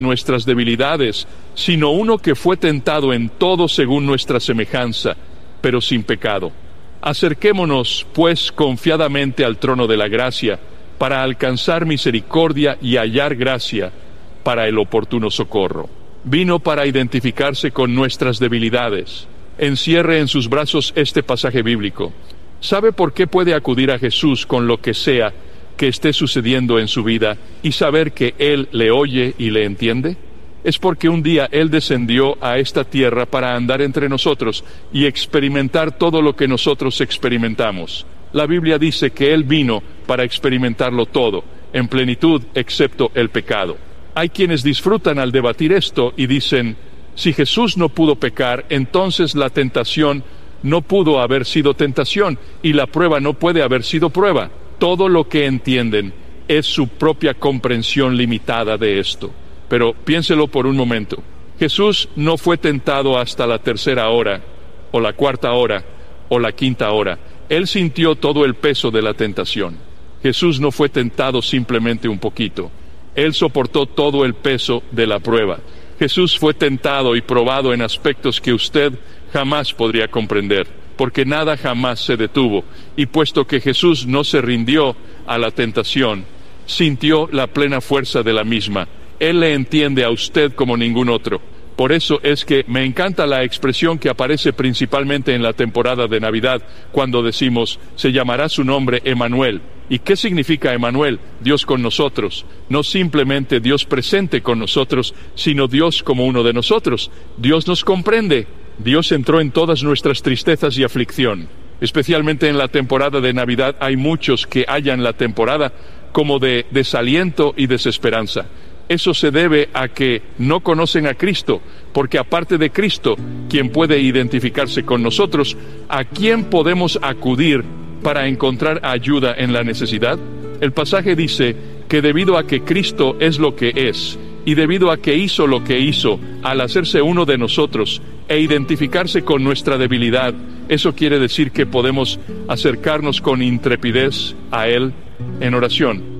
nuestras debilidades, sino uno que fue tentado en todo según nuestra semejanza, pero sin pecado. Acerquémonos, pues, confiadamente al trono de la gracia, para alcanzar misericordia y hallar gracia para el oportuno socorro. Vino para identificarse con nuestras debilidades. Encierre en sus brazos este pasaje bíblico. ¿Sabe por qué puede acudir a Jesús con lo que sea que esté sucediendo en su vida y saber que Él le oye y le entiende? Es porque un día Él descendió a esta tierra para andar entre nosotros y experimentar todo lo que nosotros experimentamos. La Biblia dice que Él vino para experimentarlo todo, en plenitud, excepto el pecado. Hay quienes disfrutan al debatir esto y dicen, si Jesús no pudo pecar, entonces la tentación no pudo haber sido tentación y la prueba no puede haber sido prueba. Todo lo que entienden es su propia comprensión limitada de esto. Pero piénselo por un momento. Jesús no fue tentado hasta la tercera hora, o la cuarta hora, o la quinta hora. Él sintió todo el peso de la tentación. Jesús no fue tentado simplemente un poquito. Él soportó todo el peso de la prueba. Jesús fue tentado y probado en aspectos que usted jamás podría comprender, porque nada jamás se detuvo, y puesto que Jesús no se rindió a la tentación, sintió la plena fuerza de la misma. Él le entiende a usted como ningún otro. Por eso es que me encanta la expresión que aparece principalmente en la temporada de Navidad, cuando decimos, se llamará su nombre Emmanuel. ¿Y qué significa Emmanuel? Dios con nosotros. No simplemente Dios presente con nosotros, sino Dios como uno de nosotros. Dios nos comprende. Dios entró en todas nuestras tristezas y aflicción. Especialmente en la temporada de Navidad hay muchos que hallan la temporada como de desaliento y desesperanza. Eso se debe a que no conocen a Cristo, porque aparte de Cristo, quien puede identificarse con nosotros, ¿a quién podemos acudir para encontrar ayuda en la necesidad? El pasaje dice que debido a que Cristo es lo que es, y debido a que hizo lo que hizo al hacerse uno de nosotros e identificarse con nuestra debilidad, eso quiere decir que podemos acercarnos con intrepidez a Él en oración.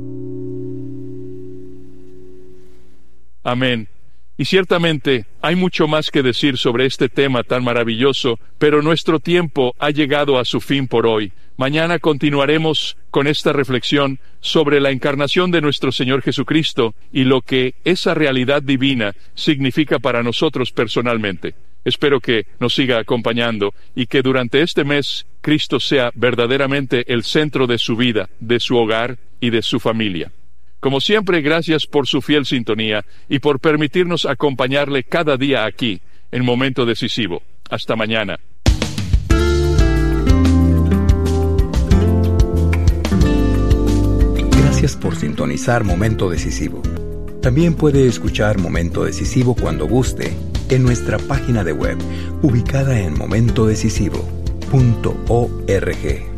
Amén. Y ciertamente hay mucho más que decir sobre este tema tan maravilloso, pero nuestro tiempo ha llegado a su fin por hoy. Mañana continuaremos con esta reflexión sobre la encarnación de nuestro Señor Jesucristo y lo que esa realidad divina significa para nosotros personalmente. Espero que nos siga acompañando y que durante este mes Cristo sea verdaderamente el centro de su vida, de su hogar y de su familia. Como siempre, gracias por su fiel sintonía y por permitirnos acompañarle cada día aquí, en Momento Decisivo. Hasta mañana. Gracias por sintonizar Momento Decisivo. También puede escuchar Momento Decisivo cuando guste en nuestra página de web, ubicada en momentodecisivo.org.